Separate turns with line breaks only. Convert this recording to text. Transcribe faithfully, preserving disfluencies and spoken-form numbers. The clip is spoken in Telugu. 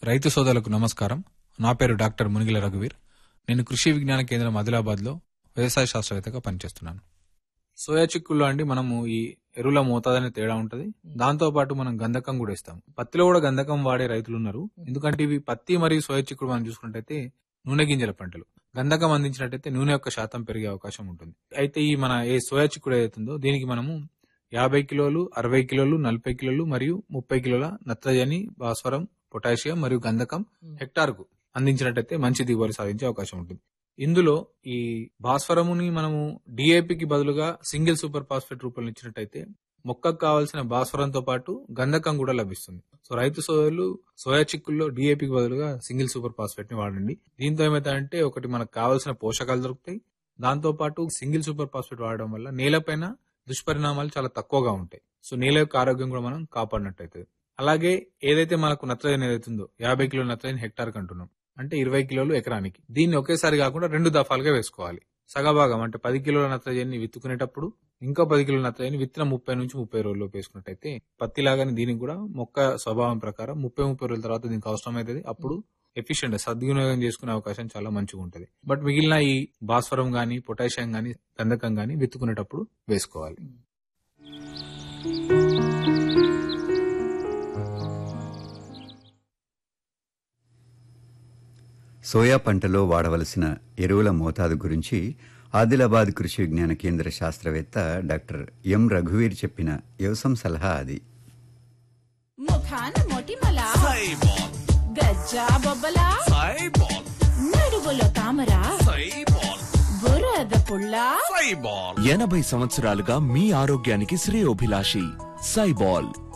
రైతు సోదరులకు నమస్కారం. నా పేరు డాక్టర్ మునిగిల రఘువీర్. నేను కృషి విజ్ఞాన కేంద్రం ఆదిలాబాద్ లో వ్యవసాయ శాస్త్రవేత్తగా పనిచేస్తున్నాను. సోయా చిక్కుల్లో అండి మనము ఈ ఎరువుల మోతాదనే తేడా ఉంటది. దాంతో పాటు మనం గంధకం కూడా ఇస్తాం. పత్తిలో కూడా గంధకం వాడే రైతులు ఉన్నారు. ఎందుకంటే ఇవి పత్తి మరియు సోయా చిక్కుడు మనం చూసుకున్నట్టయితే నూనె గింజల పంటలు. గంధకం అందించినట్టయితే నూనె యొక్క శాతం పెరిగే అవకాశం ఉంటుంది. అయితే ఈ మన ఏ సోయా చిక్కుడు ఏదైతుందో దీనికి మనము యాభై కిలోలు, అరవై కిలోలు, నలభై కిలోలు మరియు ముప్పై కిలోల నత్రజని, భాస్వరం, పొటాషియం మరియు గంధకం హెక్టార్ కు అందించినట్టయితే మంచి దిగుబడి సాధించే అవకాశం ఉంటుంది. ఇందులో ఈ భాస్వరముని మనము డిఏపికి బదులుగా సింగిల్ సూపర్ ఫాస్ఫేట్ రూపంలో ఇచ్చినట్టయితే మొక్కకు కావాల్సిన భాస్వరంతో పాటు గంధకం కూడా లభిస్తుంది. సో రైతు సోదరులు సోయా చిక్కుల్లో డిఏపికి బదులుగా సింగిల్ సూపర్ ఫాస్ఫేట్ ని వాడండి. దీంతో ఏమైతే ఒకటి మనకు కావాల్సిన పోషకాలు దొరుకుతాయి. దాంతో పాటు సింగిల్ సూపర్ ఫాస్ఫేట్ వాడడం వల్ల నేలపైన దుష్పరిణామాలు చాలా తక్కువగా ఉంటాయి. సో నేల యొక్క ఆరోగ్యం కూడా మనం కాపాడినట్టయితే. అలాగే ఏదైతే మనకు నత్రజని ఏదైతుందో యాభై కిలోల నత్రజని హెక్టార్ కంటున్నాం అంటే ఇరవై కిలోలు ఎకరానికి. దీన్ని ఒకేసారి కాకుండా రెండు దఫాలుగా వేసుకోవాలి. సగభాగం అంటే పది కిలోల నత్రజని విత్తుకునేటప్పుడు ఇంకా పది కిలోల నత్రజని విత్తనం ముప్పై నుంచి ముప్పై రోజుల్లో వేసుకున్నట్టయితే పత్తి లాగానే దీనికి కూడా మొక్క స్వభావం ప్రకారం ముప్పై ముప్పై రోజుల తర్వాత దీనికి అవసరం అవుతుంది. అప్పుడు ఎఫిషియెంట్ సద్వినియోగం చేసుకునే అవకాశం చాలా మంచిగా ఉంటుంది. బట్ మిగిలిన ఈ భాస్వరం గానీ, పొటాషియం గానీ, గంధకం గానీ విత్తుకునేటప్పుడు వేసుకోవాలి.
సోయా పంటలో వాడవలసిన ఎరువుల మోతాదు గురించి ఆదిలాబాద్ కృషి విజ్ఞాన కేంద్ర శాస్త్రవేత్త డాక్టర్ ఎం రఘువీర్ చెప్పిన వ్యవసాయ సలహా అది.
ముఖాన మొటిమల గజ్జా బొబ్బల నడుగులో తామర బురద పుల్ల
ఎనభై సంవత్సరాలుగా మీ ఆరోగ్యానికి శ్రేయోభిలాషి సైబాల్.